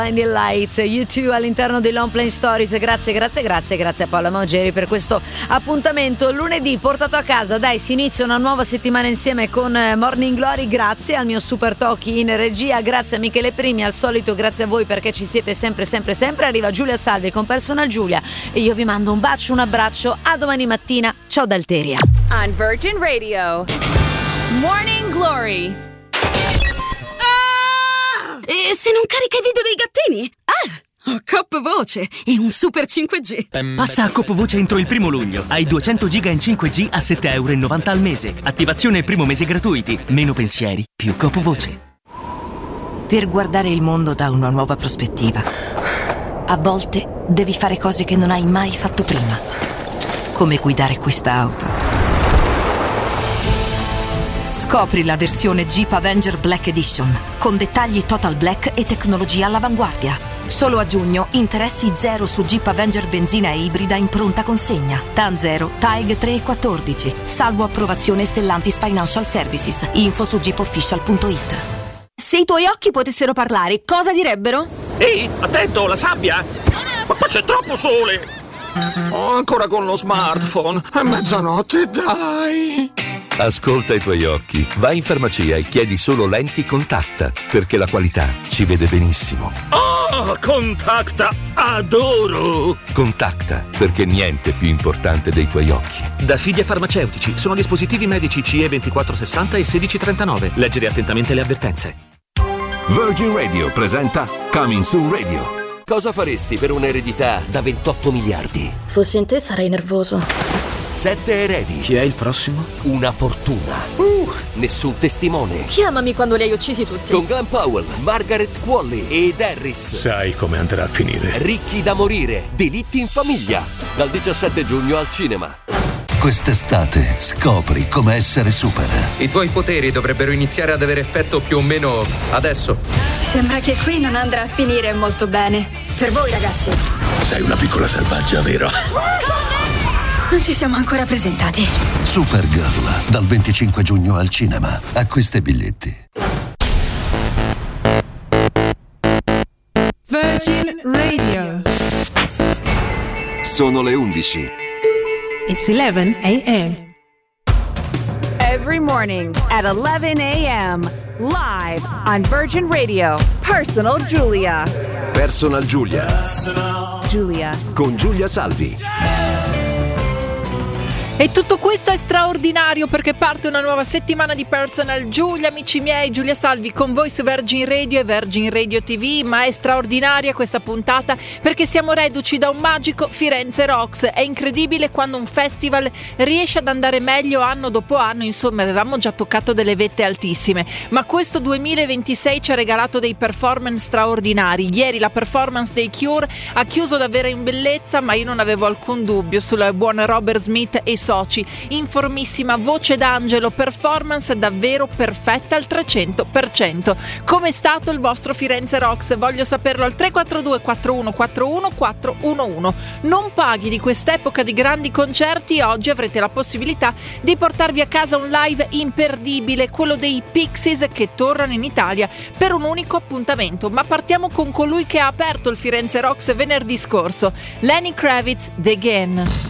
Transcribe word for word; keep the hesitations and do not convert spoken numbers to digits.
Blinding Lights, U due all'interno di Long Plane Stories. Grazie, grazie, grazie, grazie a Paola Maugeri per questo appuntamento lunedì portato a casa. Dai, si inizia una nuova settimana insieme con Morning Glory. Grazie al mio Super Tocchi in regia, grazie a Michele Primi, al solito grazie a voi perché ci siete sempre, sempre, sempre. Arriva Giulia Salvi con Personal Giulia e io vi mando un bacio, un abbraccio. A domani mattina. Ciao da Alteria. On Virgin Radio, Morning Glory. E se non carica i video dei gattini? Ah, ho Coop Voce e un Super cinque G. Passa a Coop Voce entro il primo luglio. Hai duecento giga in cinque G a sette virgola novanta euro al mese. Attivazione e primo mese gratuiti. Meno pensieri, più Coop Voce. Per guardare il mondo da una nuova prospettiva, a volte devi fare cose che non hai mai fatto prima. Come guidare questa auto. Scopri la versione Jeep Avenger Black Edition, con dettagli total black e tecnologia all'avanguardia. Solo a giugno, interessi zero su Jeep Avenger benzina e ibrida in pronta consegna. T A N zero, T A E G tre e quattordici. Salvo approvazione Stellantis Financial Services. Info su jeep official punto it. Se i tuoi occhi potessero parlare, cosa direbbero? Ehi, attento, la sabbia! Ma qua c'è troppo sole! Oh, ancora con lo smartphone. È mezzanotte, dai! Ascolta i tuoi occhi, vai in farmacia e chiedi solo lenti Contacta, perché la qualità ci vede benissimo. Oh, Contacta, adoro! Contacta, perché niente è più importante dei tuoi occhi. Da Fidia Farmaceutici, sono dispositivi medici C E ventiquattro sessanta e sedici trentanove. Leggere attentamente le avvertenze. Virgin Radio presenta Coming Soon Radio. Cosa faresti per un'eredità da ventotto miliardi? Fossi in te sarei nervoso. Sette eredi. Chi è il prossimo? Una fortuna. Uh, nessun testimone. Chiamami quando li hai uccisi tutti. Con Glenn Powell, Margaret Qualley ed Harris. Sai come andrà a finire. Ricchi da morire. Delitti in famiglia. Dal diciassette giugno al cinema. Quest'estate scopri come essere super. I tuoi poteri dovrebbero iniziare ad avere effetto più o meno adesso. Sembra che qui non andrà a finire molto bene. Per voi, ragazzi. Sei una piccola selvaggia, vero? Non ci siamo ancora presentati. Supergirl, dal venticinque giugno al cinema. Acquista i biglietti. Virgin Radio. Sono le undici. It's eleven a.m. Every morning at eleven a.m. live on Virgin Radio. Personal Giulia. Personal Giulia. Giulia. Con Giulia Salvi. E tutto questo è straordinario perché parte una nuova settimana di Personal Giulia, amici miei. Giulia Salvi con voi su Virgin Radio e Virgin Radio ti vu, ma è straordinaria questa puntata perché siamo reduci da un magico Firenze Rocks. È incredibile quando un festival riesce ad andare meglio anno dopo anno. Insomma, avevamo già toccato delle vette altissime, ma questo duemilaventisei ci ha regalato dei performance straordinari. Ieri la performance dei Cure ha chiuso davvero in bellezza, ma io non avevo alcun dubbio sulla buona Robert Smith e soci. Informissima voce d'angelo, performance davvero perfetta al trecento per cento. Com'è stato il vostro Firenze Rocks? Voglio saperlo al tre quattro due quattro uno quattro uno quattro uno uno. Non paghi di quest'epoca di grandi concerti, oggi avrete la possibilità di portarvi a casa un live imperdibile, quello dei Pixies che tornano in Italia per un unico appuntamento. Ma partiamo con colui che ha aperto il Firenze Rocks venerdì scorso, Lenny Kravitz, The Again.